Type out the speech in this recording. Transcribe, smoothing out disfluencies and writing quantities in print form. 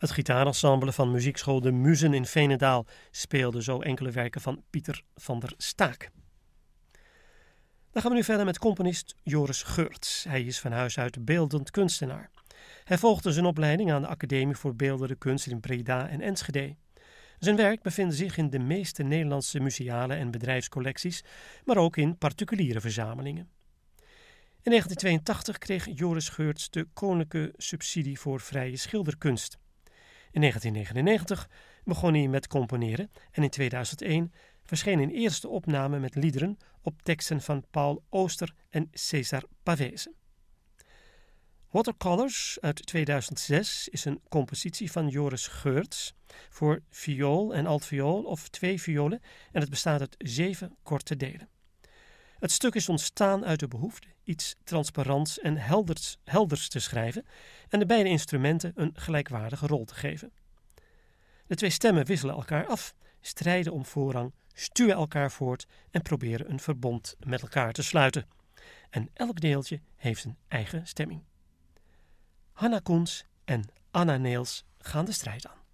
Het gitarensemble van muziekschool De Muzen in Veenendaal speelde zo enkele werken van Pieter van der Staak. Dan gaan we nu verder met componist Joris Geurts. Hij is van huis uit beeldend kunstenaar. Hij volgde zijn opleiding aan de Academie voor Beeldende Kunst in Breda en Enschede. Zijn werk bevindt zich in de meeste Nederlandse museale en bedrijfscollecties, maar ook in particuliere verzamelingen. In 1982 kreeg Joris Geurts de Koninklijke Subsidie voor Vrije Schilderkunst. In 1999 begon hij met componeren en in 2001 verscheen een eerste opname met liederen op teksten van Paul Ooster en César Pavese. Watercolors uit 2006 is een compositie van Joris Geurts voor viool en altviool of 2 violen en het bestaat uit 7 korte delen. Het stuk is ontstaan uit de behoefte iets transparants en helders te schrijven en de beide instrumenten een gelijkwaardige rol te geven. De 2 stemmen wisselen elkaar af, strijden om voorrang, stuwen elkaar voort en proberen een verbond met elkaar te sluiten. En elk deeltje heeft een eigen stemming. Hanna Koens en Anna Neels gaan de strijd aan.